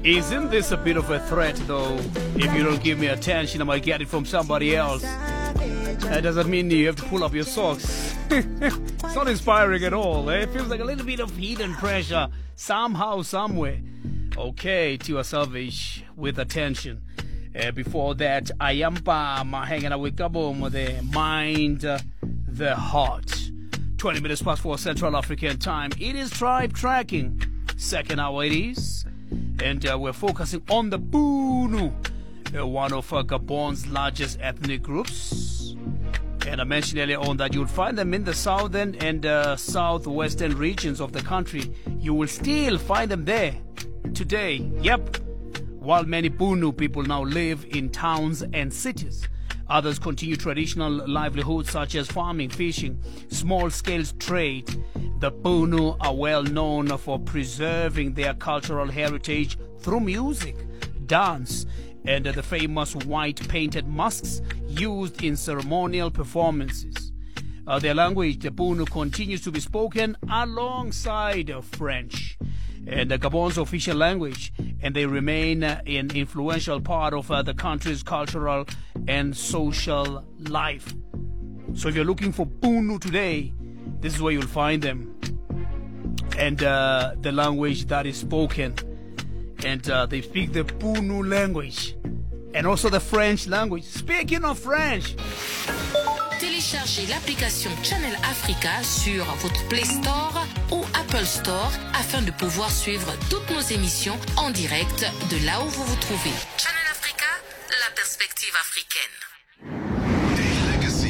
Isn't this a bit of a threat, though? If you don't give me attention, I might get it from somebody else. That doesn't mean you have to pull up your socks. It's not inspiring at all. It feels like a little bit of hidden pressure somehow, somewhere. Okay, Tiwa Savage with attention. Before that, Ayampa hanging out with Gabon, the mind, the heart. 20 minutes past 4 Central African time. It is Tribe Tracking. Second hour it is. And we're focusing on the Bunu, one of Gabon's largest ethnic groups. And I mentioned earlier on that you'll find them in the southern and southwestern regions of the country. You will still find them there today. Yep. While many Bunu people now live in towns and cities, others continue traditional livelihoods such as farming, fishing, small-scale trade. The Bunu are well known for preserving their cultural heritage through music, dance, and the famous white painted masks used in ceremonial performances. Their language, the Bunu, continues to be spoken alongside French, and Gabon's official language, and they remain an influential part of the country's cultural and social life. So if you're looking for Bunu today, this is where you'll find them, and the language that is spoken. And they speak the Bunu language and also the French language. Speaking of French, téléchargez l'application Channel Africa sur votre Play Store ou Apple Store afin de pouvoir suivre toutes nos émissions en direct de là où vous vous trouvez. Channel Africa, la perspective africaine.